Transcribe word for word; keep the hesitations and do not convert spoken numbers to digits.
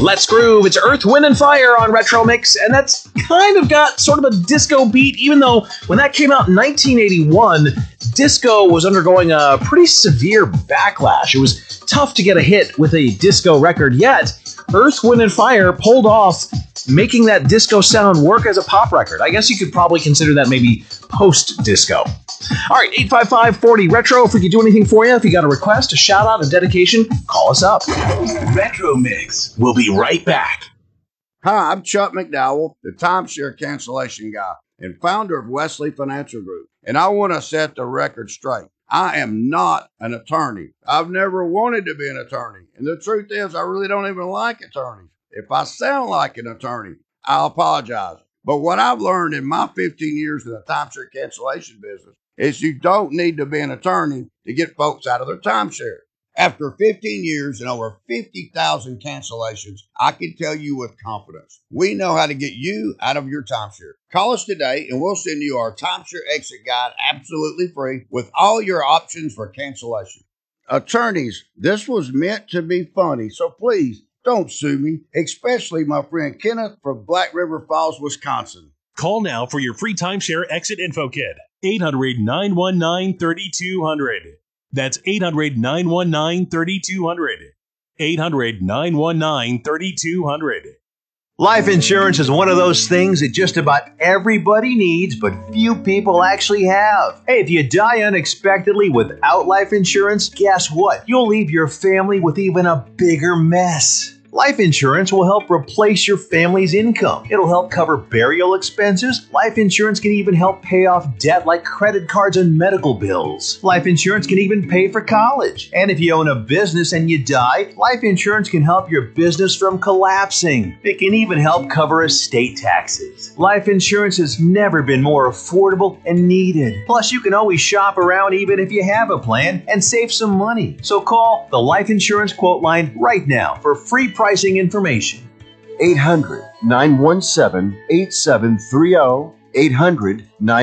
Let's groove. It's Earth, Wind, and Fire on Retro Mix, and that's kind of got sort of a disco beat, even though when that came out in nineteen eighty-one, disco was undergoing a pretty severe backlash. It was tough to get a hit with a disco record, yet Earth, Wind, and Fire pulled off making that disco sound work as a pop record. I guess you could probably consider that maybe post-disco. All right, eight five five, four zero, retro. If we could do anything for you, if you got a request, a shout-out, a dedication, call us up. Retro Mix. We'll be right back. Hi, I'm Chuck McDowell, the timeshare cancellation guy and founder of Wesley Financial Group, and I want to set the record straight. I am not an attorney. I've never wanted to be an attorney, and the truth is I really don't even like attorneys. If I sound like an attorney, I'll apologize. But what I've learned in my fifteen years in the timeshare cancellation business is you don't need to be an attorney to get folks out of their timeshare. After fifteen years and over fifty thousand cancellations, I can tell you with confidence, we know how to get you out of your timeshare. Call us today and we'll send you our timeshare exit guide absolutely free with all your options for cancellation. Attorneys, this was meant to be funny, so please don't sue me, especially my friend Kenneth from Black River Falls, Wisconsin. Call now for your free timeshare exit info kit. eight hundred, nine one nine, three two zero zero. That's eight hundred, nine one nine, three two zero zero. eight hundred, nine one nine, three two zero zero. Life insurance is one of those things that just about everybody needs, but few people actually have. Hey, if you die unexpectedly without life insurance, guess what? You'll leave your family with even a bigger mess. Life insurance will help replace your family's income. It'll help cover burial expenses. Life insurance can even help pay off debt like credit cards and medical bills. Life insurance can even pay for college. And if you own a business and you die, life insurance can help your business from collapsing. It can even help cover estate taxes. Life insurance has never been more affordable and needed. Plus, you can always shop around even if you have a plan and save some money. So call the Life Insurance Quote Line right now for free pricing information. eight hundred, nine one seven, eight seven three zero. eight hundred, nine